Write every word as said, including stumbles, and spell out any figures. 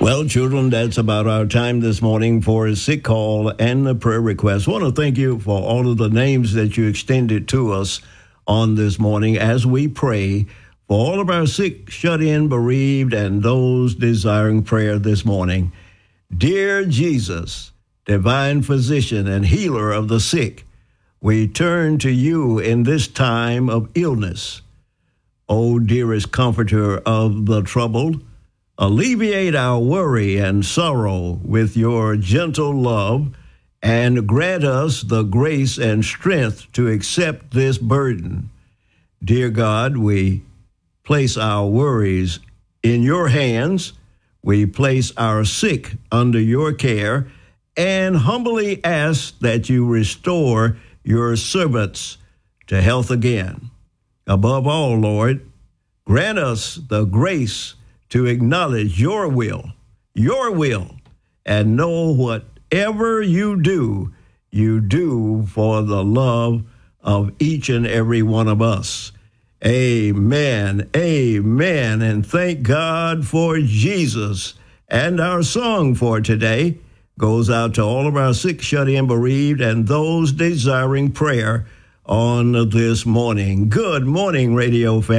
Well, children, that's about our time this morning for a sick call and a prayer request. I want to thank you for all of the names that you extended to us on this morning as we pray for all of our sick, shut-in, bereaved, and those desiring prayer this morning. Dear Jesus, divine physician and healer of the sick, we turn to you in this time of illness. O dearest comforter of the troubled, alleviate our worry and sorrow with your gentle love and grant us the grace and strength to accept this burden. Dear God, we place our worries in your hands. We place our sick under your care and humbly ask that you restore your servants to health again. Above all, Lord, grant us the grace to acknowledge your will, your will, and know whatever you do, you do for the love of each and every one of us. Amen, amen, and thank God for Jesus. And our song for today goes out to all of our sick, shut-in, bereaved, and those desiring prayer on this morning. Good morning, radio family.